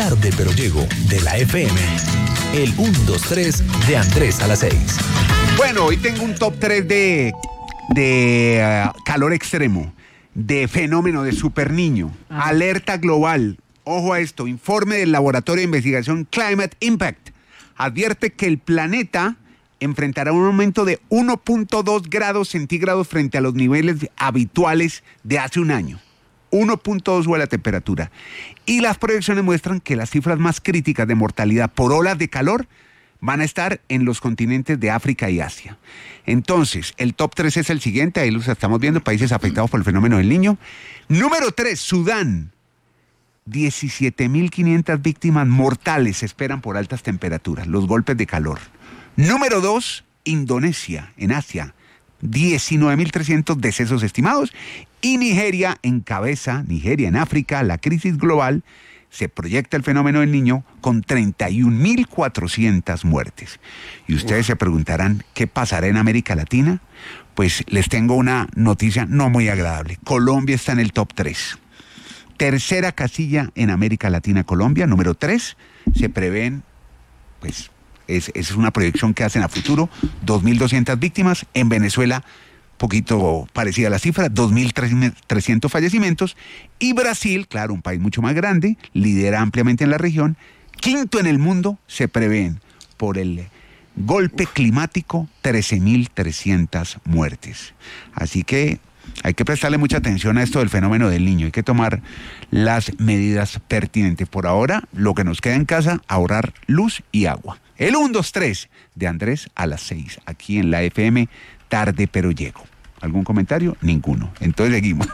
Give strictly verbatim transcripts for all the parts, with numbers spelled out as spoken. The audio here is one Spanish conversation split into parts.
Tarde pero llego de la F M. El uno, dos, tres de Andrés a las seis. Bueno, hoy tengo un top tres de, de uh, calor extremo, de fenómeno de superniño, ah. alerta global. Ojo a esto, informe del Laboratorio de Investigación Climate Impact. Advierte que el planeta enfrentará un aumento de uno punto dos grados centígrados frente a los niveles habituales de hace un año. uno punto dos fue la temperatura. Y las proyecciones muestran que las cifras más críticas de mortalidad por olas de calor van a estar en los continentes de África y Asia. Entonces, el top tres es el siguiente, ahí los estamos viendo, países afectados por el fenómeno del Niño. Número tres, Sudán. diecisiete mil quinientas víctimas mortales se esperan por altas temperaturas, los golpes de calor. Número dos, Indonesia, en Asia. diecinueve mil trescientos decesos estimados. Y Nigeria encabeza, Nigeria en África, la crisis global. Se proyecta el fenómeno del Niño con treinta y un mil cuatrocientas muertes. Y ustedes Uf. se preguntarán, ¿qué pasará en América Latina? Pues les tengo una noticia no muy agradable. Colombia está en el top tres. Tercera casilla en América Latina, Colombia. Número tres, se prevén, pues, es, es una proyección que hacen a futuro, dos mil doscientas víctimas. En Venezuela, poquito parecida a la cifra, dos mil trescientos fallecimientos. Y Brasil, claro, un país mucho más grande, lidera ampliamente en la región. Quinto en el mundo, se prevén por el golpe Uf. climático, trece mil trescientas muertes. Así que hay que prestarle mucha atención a esto del fenómeno del Niño. Hay que tomar las medidas pertinentes. Por ahora, lo que nos queda en casa, ahorrar luz y agua. El uno, dos, tres de Andrés a las seis, aquí en la F M, tarde pero llego. ¿Algún comentario? Ninguno. Entonces seguimos.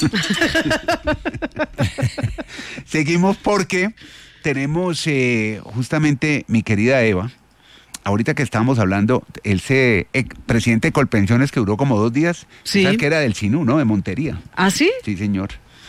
Seguimos porque tenemos eh, justamente mi querida Eva. Ahorita que estábamos hablando, el se, eh, presidente de Colpensiones que duró como dos días, sí. ¿sabes que era del Sinú, no? De Montería. ¿Ah, sí? Sí, señor.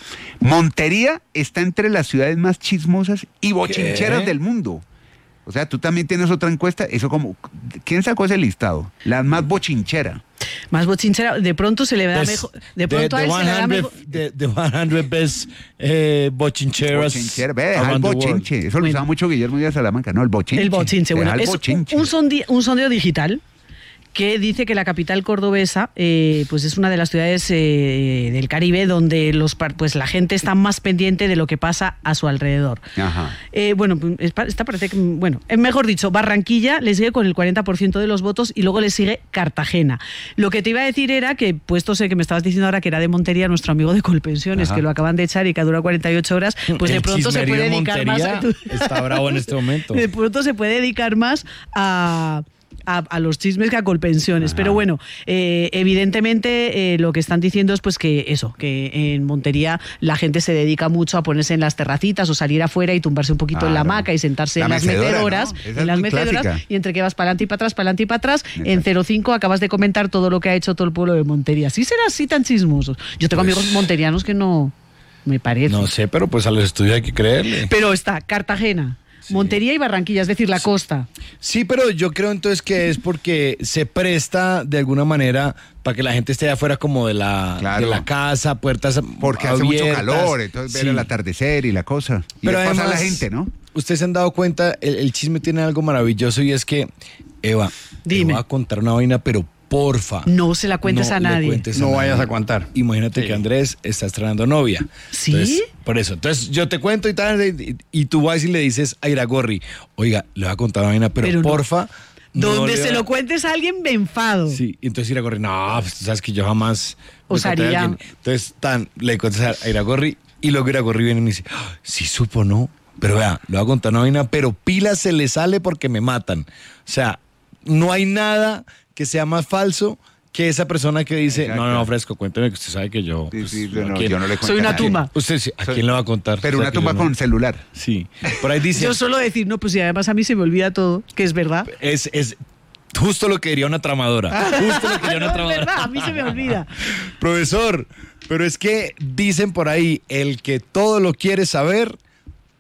Montería está entre las ciudades más chismosas y bochincheras ¿Qué? del mundo. O sea, tú también tienes otra encuesta, eso como, ¿quién sacó ese listado? La más bochinchera. Más bochinchera, de pronto se le da mejor, de pronto the, a él se le da mejor. The, the cien best eh, bochincheras. Bochinchera, ve, deja el bochinche, eso lo bueno. usaba mucho Guillermo Díaz Salamanca, no, el bochinche. El bochinche, bueno, el es bochinche. Un, sondeo, un sondeo digital que dice que la capital cordobesa eh, pues es una de las ciudades eh, del Caribe donde los pues la gente está más pendiente de lo que pasa a su alrededor. Ajá. Eh, bueno, esta parece que, bueno, mejor dicho, Barranquilla le sigue con el cuarenta por ciento de los votos y luego le sigue Cartagena. Lo que te iba a decir era que, puesto sé que me estabas diciendo ahora que era de Montería, nuestro amigo de Colpensiones, Ajá. que lo acaban de echar y que ha durado cuarenta y ocho horas, pues de pronto se puede dedicar más a... Está bravo en este momento. De pronto se puede dedicar más a... A, a los chismes que a Colpensiones. Ajá. Pero bueno, eh, evidentemente eh, lo que están diciendo es pues que eso, que en Montería la gente se dedica mucho a ponerse en las terracitas o salir afuera y tumbarse un poquito claro. en la hamaca y sentarse la en las metedoras, ¿no? en las metedoras clásica. Y entre que vas para adelante y para atrás, para adelante y para atrás, Exacto. en cero cinco acabas de comentar todo lo que ha hecho todo el pueblo de Montería. ¿Sí será así tan chismosos? Yo tengo pues... amigos monterianos que no me parece. No sé, pero pues a los estudios hay que creerle. Pero está Cartagena. Sí. Montería y Barranquilla, es decir, la sí. costa. Sí, pero yo creo entonces que es porque se presta de alguna manera para que la gente esté afuera como de la, claro. de la casa, puertas porque abiertas. Hace mucho calor, entonces sí. ver el atardecer y la cosa. Y pero además, pasa la gente, ¿no? Ustedes se han dado cuenta, el, el chisme tiene algo maravilloso y es que, Eva, Dime. te voy a contar una vaina, pero porfa. No se la cuentes no a nadie. Cuentes no a vayas nadie. a contar. Imagínate sí. que Andrés está estrenando novia. ¿Sí? Entonces, por eso. Entonces yo te cuento y tal, y, y tú vas y le dices a Iragorri, oiga, le voy a contar una vaina, pero, pero porfa. No. Donde no se va... lo cuentes a alguien, me enfado. Sí, y entonces Iragorri, no, pues tú sabes que yo jamás... Osaría. Entonces tan, le cuentas a Iragorri y luego Iragorri viene y me dice, oh, sí supo, ¿no? Pero vea, le voy a contar una vaina, pero pila se le sale porque me matan. O sea, no hay nada que sea más falso que esa persona que dice, Exacto. no, no, no, fresco, cuénteme que usted sabe que yo... Sí, pues, sí, yo, no, quién, yo no le cuento. Soy una tumba. Usted sí, ¿a quién le va a contar? Pero o sea, una tumba con no... celular. Sí. Por ahí dice... Yo solo decir, no, pues y además a mí se me olvida todo, que es verdad. Es, es justo lo que diría una tramadora. Justo lo que diría no, una tramadora. Es verdad, a mí se me olvida. Profesor, pero es que dicen por ahí, el que todo lo quiere saber...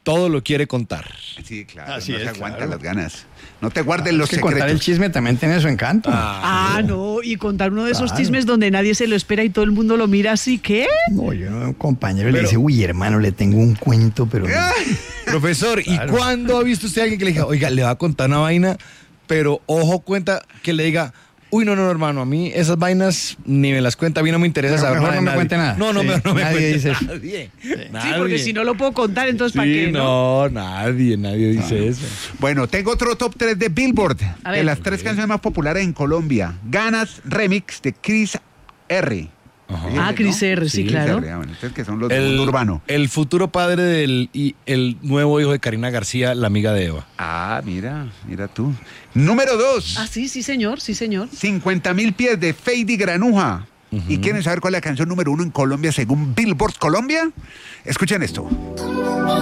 todo lo quiere contar. Sí, claro, Así no es, se aguantan claro. las ganas. No te guarden los Es que contar el secretos. chisme también tiene su encanto. Ah, no, y contar uno de esos Claro. chismes donde nadie se lo espera y todo el mundo lo mira así, ¿qué? No, yo un compañero le Pero- dice, uy, hermano, le tengo un cuento, pero... Profesor, ¿y Claro. cuándo ha visto usted a alguien que le diga, oiga, le va a contar una vaina, pero ojo, cuenta que le diga, uy, no, no, hermano, a mí esas vainas ni me las cuenta, a mí no me interesa Pero saber mejor nada de no me nadie. cuente nada. No, no, Sí, me- no me nadie cuente dice eso. nadie. Sí, porque si no lo puedo contar, entonces ¿para Sí, qué? ¿no? no, nadie, nadie dice eso. Bueno, tengo otro top tres de Billboard. A De ver. las tres canciones más populares en Colombia. Ganas Remix de Chris R. Ajá. ¿Sí, Ah, no? Chris R, sí, Chris claro. R, ah, bueno, entonces que son los del El, mundo urbano. el futuro padre del y el nuevo hijo de Karina García, la amiga de Eva. Ah, mira, mira tú. Número dos. Ah, sí, sí, señor, sí, señor. cincuenta mil pies de Fady Granuja. ¿Y quieren saber cuál es la canción número uno en Colombia según Billboard Colombia? Escuchen esto.